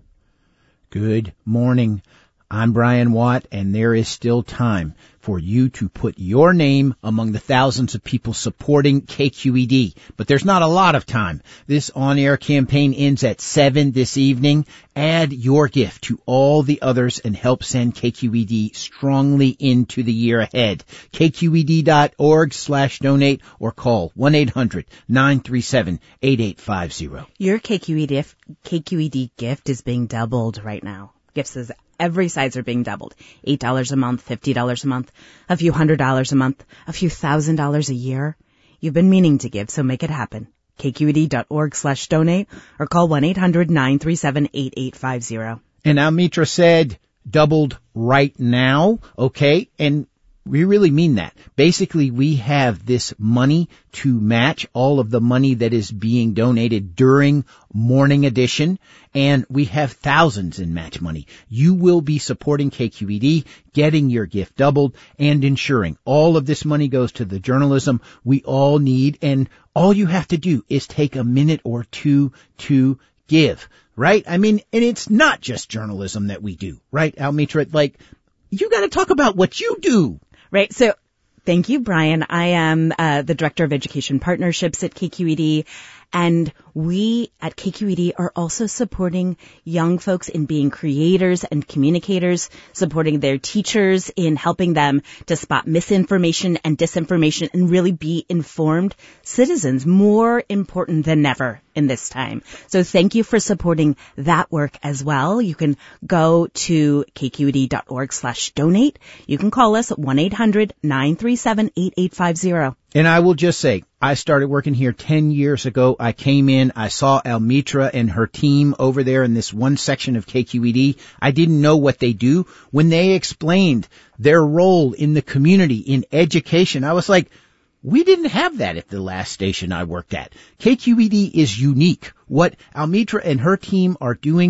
Good morning. I'm Brian Watt, and there is still time for you to put your name among the thousands of people supporting K Q E D. But there's not a lot of time. This on-air campaign ends at seven this evening. Add your gift to all the others and help send K Q E D strongly into the year ahead. K Q E D dot org slash donate or call one eight hundred nine three seven eight eight five zero. Your K Q E D, K Q E D gift is being doubled right now. Gifts of every size are being doubled. eight dollars a month, fifty dollars a month, a few hundred dollars a month, a few thousand dollars a year. You've been meaning to give, so make it happen. K Q E D dot org slash donate or call one eight hundred nine three seven eight eight five zero. And Almitra said doubled right now, okay? And we really mean that. Basically, we have this money to match all of the money that is being donated during Morning Edition, and we have thousands in match money. You will be supporting K Q E D, getting your gift doubled, and ensuring all of this money goes to the journalism we all need, and all you have to do is take a minute or two to give, right? I mean, and it's not just journalism that we do, right, Almitra? Like, you gotta talk about what you do. Right. So thank you, Brian. I am uh, the Director of Education Partnerships at K Q E D. And we at K Q E D are also supporting young folks in being creators and communicators, supporting their teachers in helping them to spot misinformation and disinformation and really be informed citizens, more important than ever in this time. So thank you for supporting that work as well. You can go to K Q E D dot org slash donate. You can call us at one eight hundred nine three seven eight eight five zero. And I will just say, I started working here ten years ago. I came in, I saw Almitra and her team over there in this one section of K Q E D. I didn't know what they do. When they explained their role in the community, in education, I was like, we didn't have that at the last station I worked at. K Q E D is unique. What Almitra and her team are doing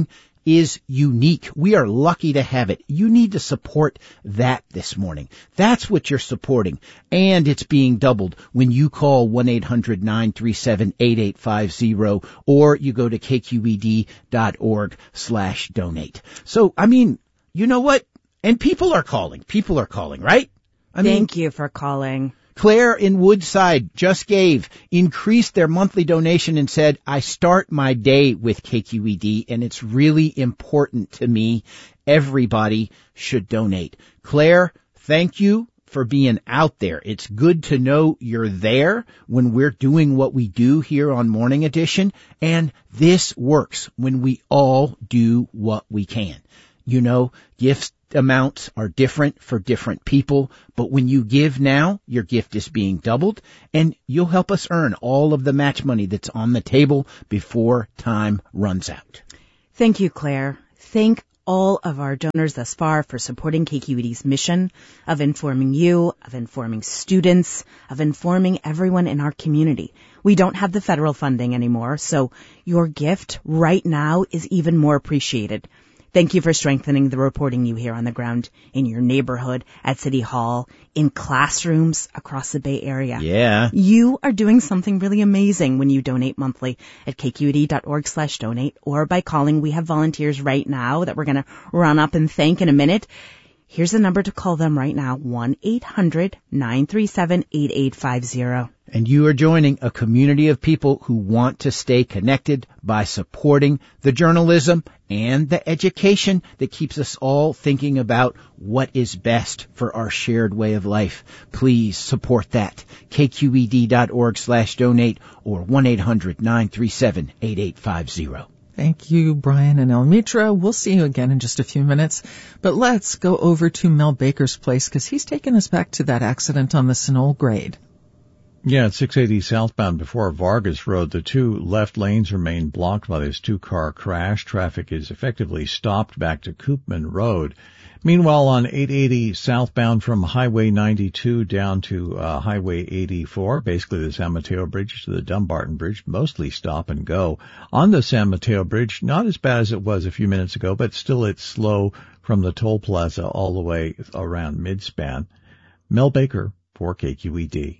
is unique. We are lucky to have it. You need to support that this morning. That's what you're supporting. And it's being doubled when you call one eight hundred nine three seven eight eight five zero or you go to k q e d dot org slash donate. So, I mean, you know what? And people are calling. People are calling, right? I Thank mean, you for calling. Claire in Woodside just gave, increased their monthly donation and said, I start my day with K Q E D and it's really important to me. Everybody should donate. Claire, thank you for being out there. It's good to know you're there when we're doing what we do here on Morning Edition. And this works when we all do what we can. You know, gifts amounts are different for different people, but when you give now, your gift is being doubled, and you'll help us earn all of the match money that's on the table before time runs out. Thank you, Claire. Thank all of our donors thus far for supporting K Q E D's mission of informing you, of informing students, of informing everyone in our community. We don't have the federal funding anymore, so your gift right now is even more appreciated. Thank you for strengthening the reporting you hear on the ground in your neighborhood, at City Hall, in classrooms across the Bay Area. Yeah. You are doing something really amazing when you donate monthly at k q e d dot org slash donate or by calling. We have volunteers right now that we're going to run up and thank in a minute. Here's the number to call them right now, one eight hundred nine three seven eight eight five zero. And you are joining a community of people who want to stay connected by supporting the journalism and the education that keeps us all thinking about what is best for our shared way of life. Please support that. k q e d dot org slash donate or one eight hundred nine three seven eight eight five zero. Thank you, Brian and Elmitra. We'll see you again in just a few minutes. But let's go over to Mel Baker's place because he's taken us back to that accident on the Sunol grade. Yeah, at six eighty southbound before Vargas Road, the two left lanes remain blocked by this two-car crash. Traffic is effectively stopped back to Koopman Road. Meanwhile, on eight eighty southbound from Highway ninety-two down to uh, Highway eighty-four, basically the San Mateo Bridge to the Dumbarton Bridge, mostly stop and go. On the San Mateo Bridge, not as bad as it was a few minutes ago, but still it's slow from the toll plaza all the way around Midspan. Mel Baker for K Q E D.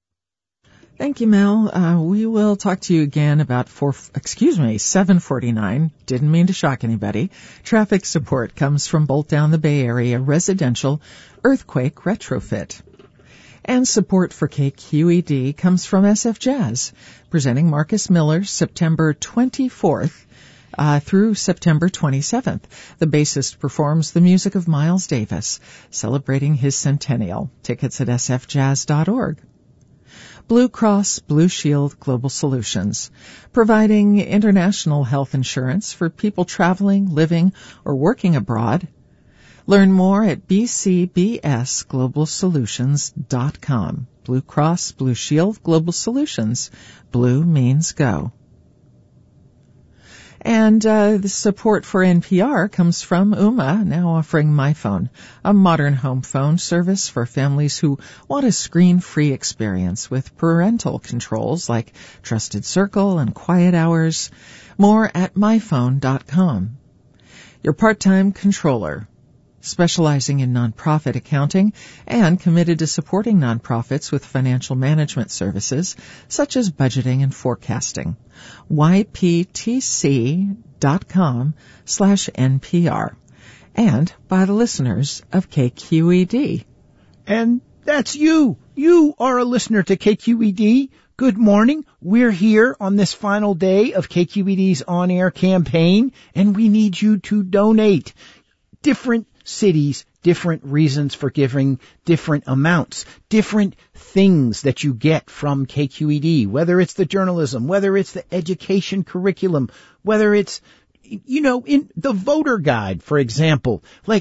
Thank you, Mel. Uh, we will talk to you again about four, excuse me, seven forty-nine. Didn't mean to shock anybody. Traffic support comes from Bolt Down the Bay Area Residential Earthquake Retrofit. And support for K Q E D comes from S F Jazz, presenting Marcus Miller September twenty-fourth uh, through September twenty-seventh. The bassist performs the music of Miles Davis, celebrating his centennial. Tickets at s f jazz dot org. Blue Cross Blue Shield Global Solutions, providing international health insurance for people traveling, living, or working abroad. Learn more at b c b s global solutions dot com. Blue Cross Blue Shield Global Solutions. Blue means go. And uh, the support for N P R comes from Ooma, now offering MyPhone, a modern home phone service for families who want a screen-free experience with parental controls like Trusted Circle and Quiet Hours. More at my phone dot com. Your part-time controller, specializing in nonprofit accounting and committed to supporting nonprofits with financial management services such as budgeting and forecasting. y p t c dot com slash N P R. And by the listeners of K Q E D. And that's you. You are a listener to K Q E D. Good morning. We're here on this final day of K Q E D's on-air campaign, and we need you to donate. Different cities, different reasons for giving different amounts, different things that you get from K Q E D, whether it's the journalism, whether it's the education curriculum, whether it's, you know, in the voter guide, for example. Like,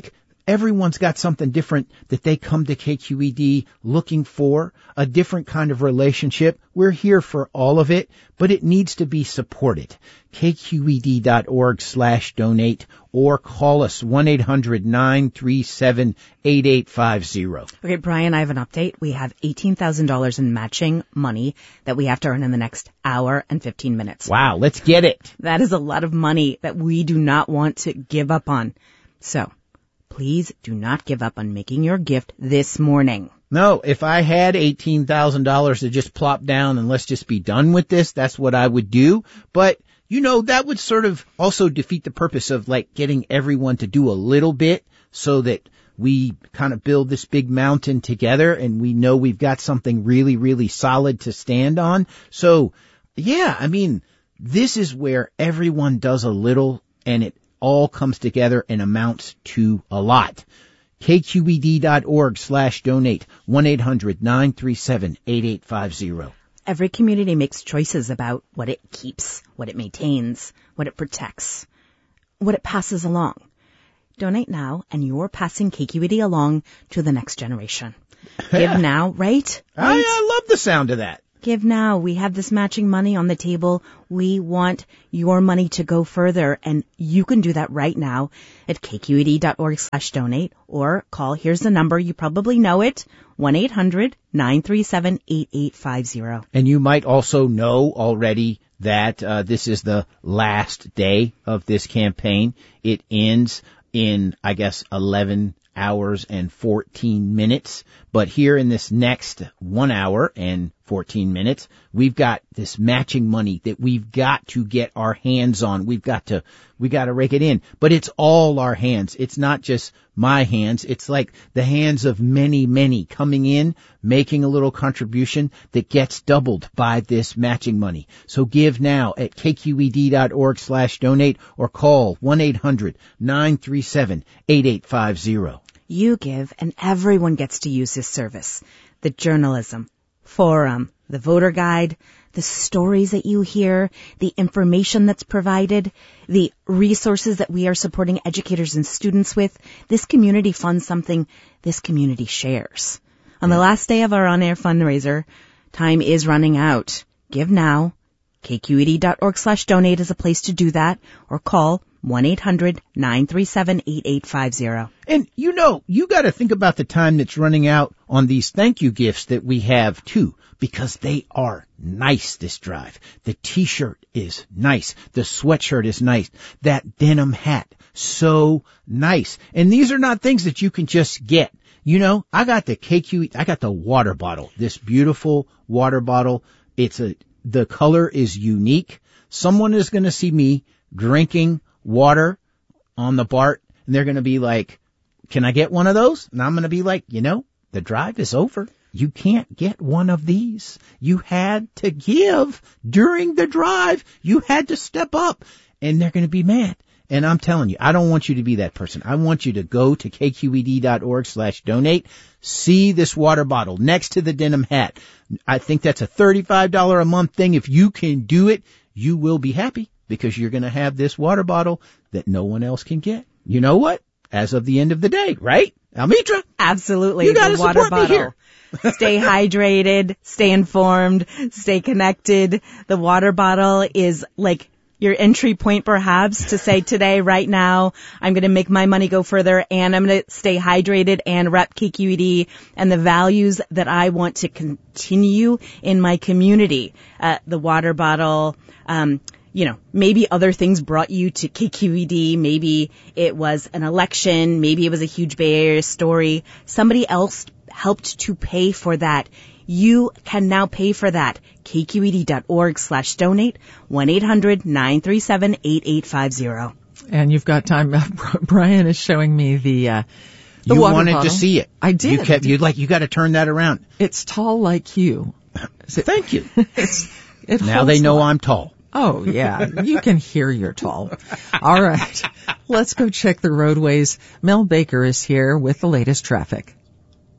everyone's got something different that they come to K Q E D looking for, a different kind of relationship. We're here for all of it, but it needs to be supported. K Q E D dot org slash donate or call us one eight hundred nine three seven eight eight five zero. Okay, Brian, I have an update. We have eighteen thousand dollars in matching money that we have to earn in the next hour and fifteen minutes. Wow, let's get it. That is a lot of money that we do not want to give up on. So, please do not give up on making your gift this morning. No, if I had eighteen thousand dollars to just plop down and let's just be done with this, that's what I would do. But, you know, that would sort of also defeat the purpose of like getting everyone to do a little bit so that we kind of build this big mountain together and we know we've got something really, really solid to stand on. So, yeah, I mean, this is where everyone does a little and it all comes together and amounts to a lot. K Q E D dot org slash donate, one eight hundred nine three seven eight eight five zero. Every community makes choices about what it keeps, what it maintains, what it protects, what it passes along. Donate now, and you're passing K Q E D along to the next generation. Give now, right? I, right? I love the sound of that. Give now. We have this matching money on the table. We want your money to go further, and you can do that right now at K Q E D dot org slash donate or call. Here's the number. You probably know it. one eight hundred nine three seven eight eight five zero. And you might also know already that uh, this is the last day of this campaign. It ends in, I guess, eleven hours and fourteen minutes. But here in this next one hour and fourteen minutes, we've got this matching money that we've got to get our hands on. We've got to, we got to rake it in. But it's all our hands. It's not just my hands. It's like the hands of many, many coming in, making a little contribution that gets doubled by this matching money. So give now at K Q E D dot org slash donate or call one eight hundred nine three seven eight eight five zero. You give, and everyone gets to use this service. The journalism, forum, the voter guide, the stories that you hear, the information that's provided, the resources that we are supporting educators and students with. This community funds something this community shares. On the last day of our on-air fundraiser, time is running out. Give now. K Q E D dot org slash donate is a place to do that, or call one eight hundred nine three seven eight eight five zero. And you know, you got to think about the time that's running out on these thank you gifts that we have too, because they are nice this drive. The t-shirt is nice. The sweatshirt is nice. That denim hat, so nice. And these are not things that you can just get. You know, I got the K Q E, I got the water bottle, this beautiful water bottle. It's a, the color is unique. Someone is going to see me drinking water on the BART, and they're going to be like, can I get one of those? And I'm going to be like, you know, the drive is over. You can't get one of these. You had to give during the drive. You had to step up, and they're going to be mad. And I'm telling you, I don't want you to be that person. I want you to go to K Q E D dot org slash donate, see this water bottle next to the denim hat. I think that's a thirty-five dollars a month thing. If you can do it, you will be happy, because you're going to have this water bottle that no one else can get. You know what? As of the end of the day, right? Almitra? Absolutely. You got to the water support bottle. me here. Stay hydrated, stay informed, stay connected. The water bottle is like your entry point perhaps to say today, right now, I'm going to make my money go further, and I'm going to stay hydrated and rep K Q E D and the values that I want to continue in my community. Uh, the water bottle, um, you know, maybe other things brought you to K Q E D. Maybe it was an election. Maybe it was a huge Bay Area story. Somebody else helped to pay for that. You can now pay for that. K Q E D dot org slash donate, one eight hundred nine three seven eight eight five zero. And you've got time. Brian is showing me the, uh, the you water wanted bottle. to see it. I did. You kept, you'd like, you got to turn that around. It's tall like you. Thank you. it's, it now they know like, I'm tall. Oh, yeah. You can hear you're tall. All right. Let's go check the roadways. Mel Baker is here with the latest traffic.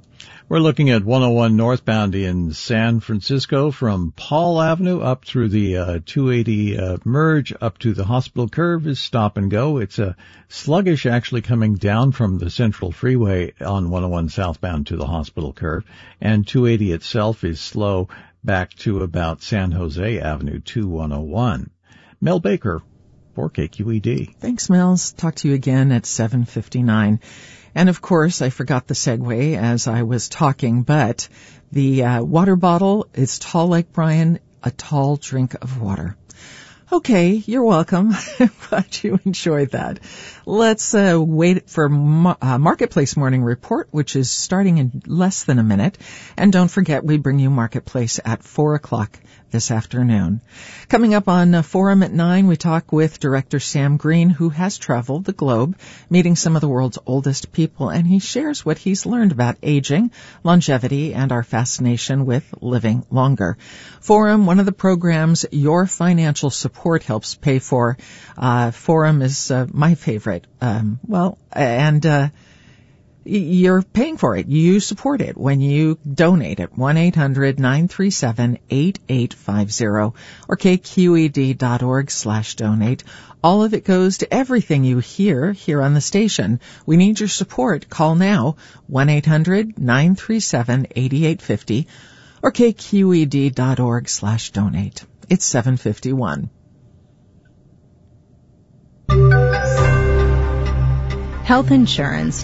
We're looking at one oh one northbound in San Francisco from Paul Avenue up through the uh, two eighty uh, merge up to the hospital curve is stop and go. It's a uh, sluggish actually coming down from the Central Freeway on one oh one southbound to the hospital curve, and two eighty itself is slow back to about San Jose Avenue to one oh one. Mel Baker for K Q E D. Thanks, Mels. Talk to you again at seven fifty-nine. And of course, I forgot the segue as I was talking, but the uh, water bottle is tall like Brian, a tall drink of water. Okay, you're welcome. Glad you enjoyed that. Let's uh, wait for Mo- uh, Marketplace Morning Report, which is starting in less than a minute. And don't forget, we bring you Marketplace at four o'clock this afternoon. Coming up on uh, Forum at nine, we talk with Director Sam Green, who has traveled the globe, meeting some of the world's oldest people, and he shares what he's learned about aging, longevity, and our fascination with living longer. Forum, one of the programs your financial support helps pay for. Uh, Forum is uh, my favorite. Um, well, and uh you're paying for it. You support it when you donate at one eight hundred nine three seven eight eight five zero or kqed.org slash donate. All of it goes to everything you hear here on the station. We need your support. Call now, one eight hundred nine three seven eight eight five zero or kqed.org slash donate. It's seven fifty-one. Health insurance